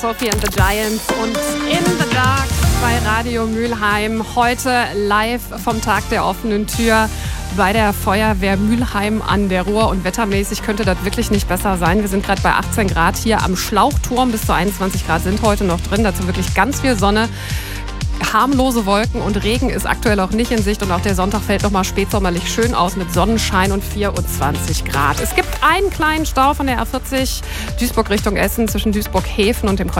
Sophie and the Giants und In the Dark bei Radio Mülheim. Heute live vom Tag der offenen Tür bei der Feuerwehr Mülheim an der Ruhr. Und wettermäßig könnte das wirklich nicht besser sein. Wir sind gerade bei 18 Grad hier am Schlauchturm. Bis zu 21 Grad sind heute noch drin. Dazu wirklich ganz viel Sonne. Harmlose Wolken und Regen ist aktuell auch nicht in Sicht. Und auch der Sonntag fällt nochmal spätsommerlich schön aus mit Sonnenschein und 24 Grad. Es gibt einen kleinen Stau von der A40 Duisburg Richtung Essen zwischen Duisburg-Häfen und dem